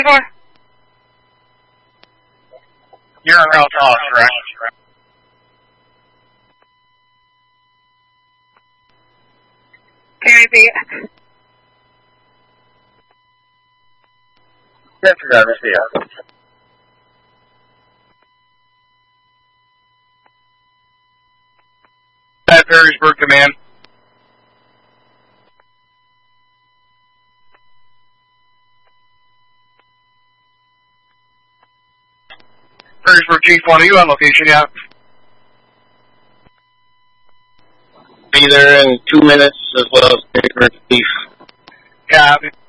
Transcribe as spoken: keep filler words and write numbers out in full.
twenty-four? You're on Route twelve, correct? Can you repeat? That's correct, yeah. At Perrysburg Command. Perrysburg Chief, one of you on location, yeah? Be there in two minutes as well as Perrysburg Chief. Yeah.